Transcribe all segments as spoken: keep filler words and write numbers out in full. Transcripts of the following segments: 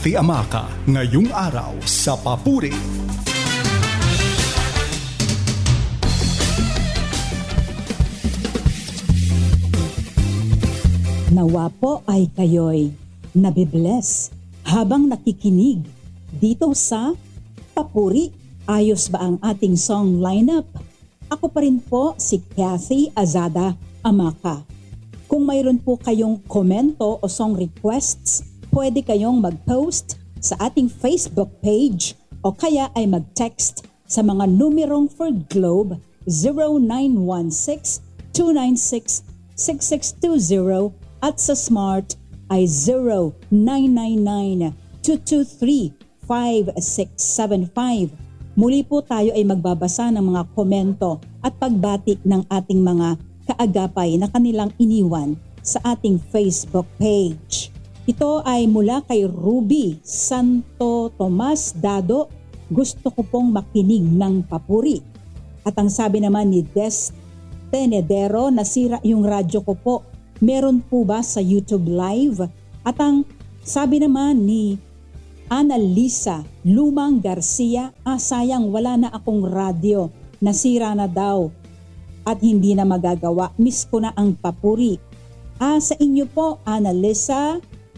Kathy Amaka, ngayong araw sa Papuri. Nawa po ay kayo'y nabibless habang nakikinig dito sa Papuri. Ayos ba ang ating song lineup? Ako pa rin po si Kathy Azada Amaka. Kung mayroon po kayong komento o song requests, pwede kayong mag-post sa ating Facebook page o kaya ay mag-text sa mga numerong for Globe zero nine one six, two nine six, six six two zero at sa Smart ay zero nine nine nine, two two three, five six seven five. Muli po tayo ay magbabasa ng mga komento at pagbati ng ating mga kaagapay na kanilang iniwan sa ating Facebook page. Ito ay mula kay Ruby Santo Tomas Dado. Gusto ko pong makinig ng papuri. At ang sabi naman ni Des Tenedero, nasira yung radyo ko po. Meron po ba sa YouTube Live? At ang sabi naman ni Annalisa Lumang Garcia, ah sayang wala na akong radyo. Nasira na daw at hindi na magagawa. Miss ko na ang papuri. Ah, sa inyo po, Annalisa,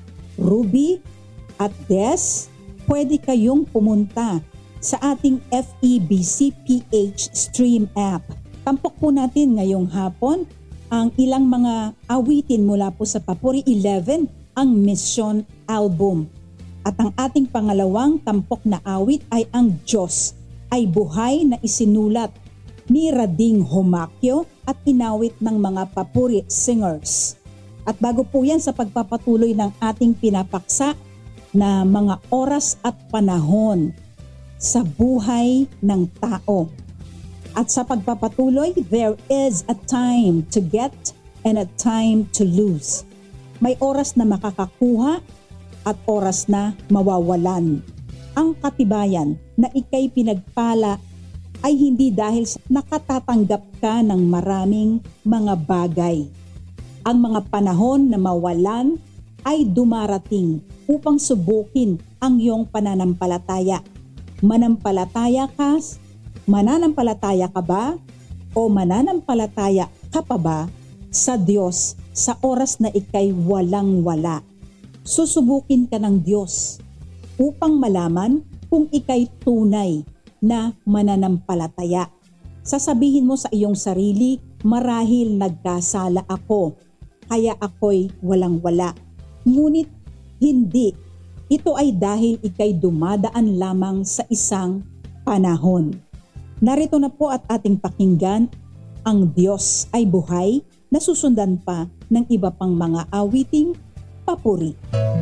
Ruby, at Des, pwede kayong pumunta sa ating F E B C P H Stream app. Tampok po natin ngayong hapon ang ilang mga awitin mula po sa Papuri eleven, ang Mission Album. At ang ating pangalawang tampok na awit ay ang Diyos ay buhay na isinulat ni Rading Homakyo at inawit ng mga papuri singers. At bago po yan sa pagpapatuloy ng ating pinapaksa na mga oras at panahon sa buhay ng tao. At sa pagpapatuloy, there is a time to get and a time to lose. May oras na makakakuha at oras na mawawalan. Ang katibayan na ikay pinagpala ay hindi dahil nakatatanggap ka ng maraming mga bagay. Ang mga panahon na mawalan ay dumarating upang subukin ang iyong pananampalataya. Manampalataya ka, mananampalataya ka ba o mananampalataya ka pa ba sa Diyos sa oras na ikay walang-wala? Susubukin ka ng Diyos upang malaman kung ikay tunay na mananampalataya. Sasabihin mo sa iyong sarili, marahil nagkasala ako, kaya ako'y walang-wala. Ngunit hindi. Ito ay dahil ikay dumadaan lamang sa isang panahon. Narito na po at ating pakinggan, ang Diyos ay buhay, nasusundan pa ng iba pang mga awiting papuri.